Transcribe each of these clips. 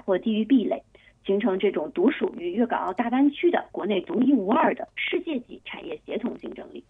破地域壁垒，形成这种独属于粤港澳大湾区的国內獨一無二的世界級產業協同競爭力。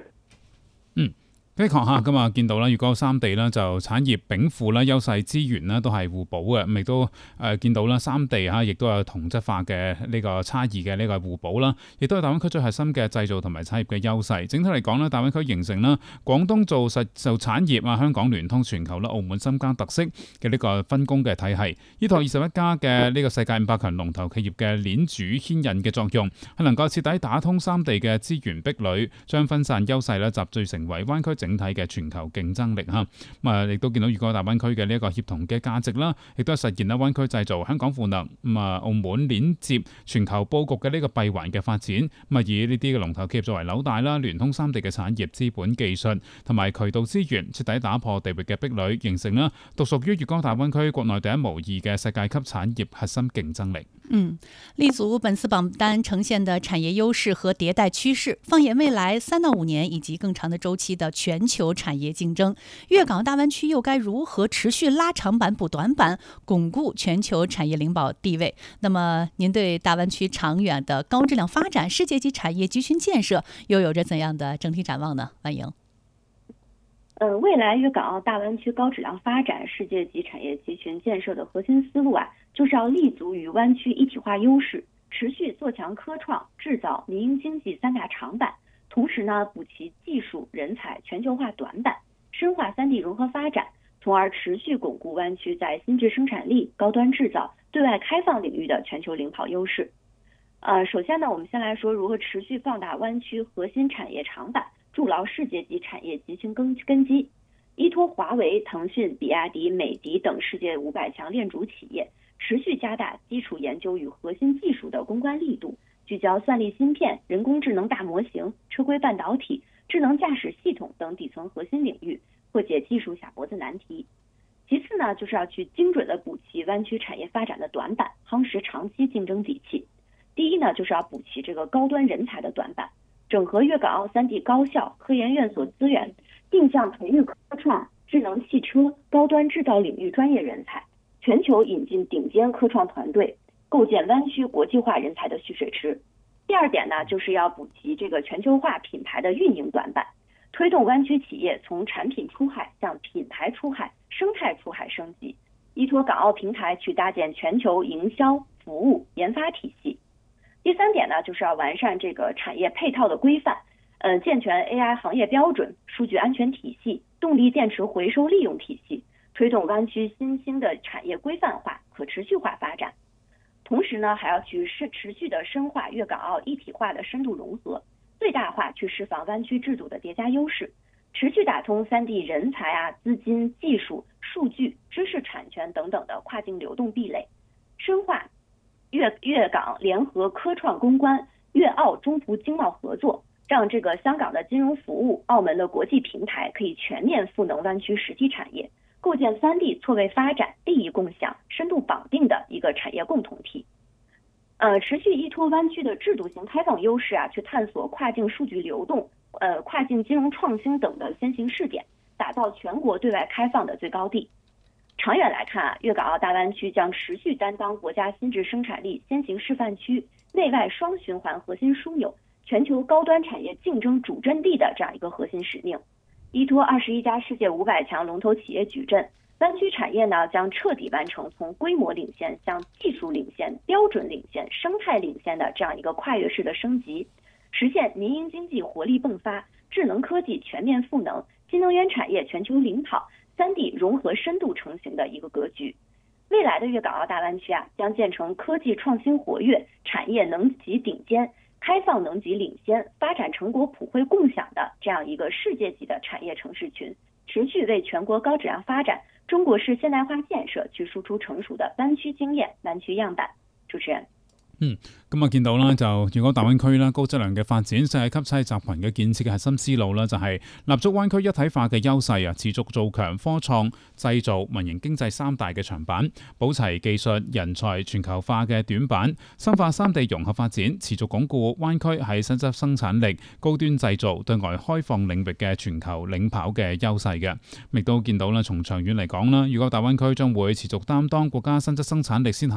的確嚇，咁啊見到啦，粵港澳三地啦就產業稟賦啦、優勢資源啦都係互補嘅，亦都見到啦三地嚇亦都有同質化嘅呢個差異嘅呢個互補啦，亦都係大灣區最核心嘅製造同埋產業嘅優勢。整體嚟講咧，大灣區形成啦廣東做產業啊，香港聯通全球啦，澳門深耕特色嘅呢個分工嘅體系，依託21家嘅呢個世界500強龍頭企業嘅鏈主牽引嘅作用，係能夠徹底打通三地嘅資源壁壘，將分散優勢咧集聚成為灣區整體嘅全球競爭力嚇，咁啊亦都見到粵港澳大灣區嘅呢一個協同嘅價值啦，亦都係實現啦灣區製造、香港賦能，澳門鏈接全球佈局嘅呢個閉環嘅發展，以呢啲嘅龍頭企業作為紐帶啦，聯通三地嘅產業、資本、技術同埋渠道資源，徹底打破地域嘅壁壘，形成啦獨屬於粵港澳大灣區國內第一無二嘅世界級產業核心競爭力。 立足本次榜單呈現的產業優勢和迭代趨勢，放眼未來3到5年以及更長的週期的全球產業競爭，粵港澳大灣區又該如何持續拉長板補短板，鞏固全球產業領保地位？那麼您對大灣區長遠的高質量發展、世界級產業集群建設又有着怎樣的整體展望呢？婉瑩。 未來粵港澳大灣區高質量發展、世界級產業集群建設的核心思路就是要立足於灣區一體化優勢，持續做強科創、製造、民營經濟3大長板，同時呢補齊技術、人才全球化短板，深化三地融合發展，從而持續鞏固灣區在新質生產力、高端製造、對外開放領域的全球領跑優勢。首先呢，我們先來說如何持續放大灣區核心產業長板，築牢世界級產業集群根基，依託華為、騰訊、比亞迪、美的等世界500強鏈主企業，持續加大基礎研究與核心技術的攻關力度，聚焦算力芯片、人工智能大模型、車規半導體、智能駕駛系統等底層核心領域，破解技術小脖子難題。其次呢，就是要去精準的補齊灣區產業發展的短板，夯實長期競爭底氣。第一呢，就是要補齊這個高端人才的短板，整合粵港澳3地高校、科研院所資源，定向培育科創、智能汽車、高端製造領域專業人才，全球引進頂尖科創團隊，構建灣區國際化人才的蓄水池。第二點呢，就是要補齊這個全球化品牌的運營短板，推動灣區企業從產品出海向品牌出海、生態出海升級，依託港澳平台去搭建全球營銷、服務、研發體系。第三點呢，就是要完善這個產業配套的規範，健全 AI 行業標準、數據安全體系、動力電池回收利用體系，推動灣區新興的產業規範化、可持續化發展。同時呢，還要去持續的深化粵港澳一體化的深度融合，最大化去釋放灣區制度的疊加優勢，持續打通三地人才資金、技術、數據、知識產權等等的跨境流動壁壘，深化粵港聯合科創攻關、粵澳中葡經貿合作，讓這個香港的金融服務、澳門的國際平台可以全面賦能灣區實體產業，構建三地錯位發展、利益共享、深度綁定的一個產業共同體。持續依託灣區的制度性開放優勢去探索跨境數據流動、跨境金融創新等的先行試點，打造全國對外開放的最高地。長遠來看粵港澳大灣區將持續擔當國家新質生產力先行示範區、內外雙循環核心樞紐、全球高端產業競爭主陣地的這樣一個核心使命。依託21家世界500強龍頭企業矩陣，灣區產業呢將徹底完成從規模領先向技術領先、標準領先、生態領先的這樣一個跨越式的升級，實現民營經濟活力迸發、智能科技全面賦能、新能源產業全球領跑、三地融合深度成型的一個格局。未來的粵港澳大灣區將建成科技創新活躍、產業能級頂尖、開放能級領先、發展成果普惠共享的這樣一個世界級的產業城市群，持續為全國高質量發展、中國式現代化建設去輸出成熟的灣區經驗、灣區樣板。主持人。 咁啊見到啦，就粵港澳大灣區啦，高質量嘅發展、世界級產業集群嘅建設嘅核心思路啦，就係立足灣區一體化嘅優勢持續做強科創、製造、民營經濟3大嘅長板，補齊技術、人才全球化嘅短板，深化三地融合發展，持續鞏固灣區喺新質生產力、高端製造、對外開放領域嘅全球領跑嘅優勢嘅。亦都見到啦，從長遠嚟講啦，粵港澳大灣區將會持續擔當國家新質生產力先行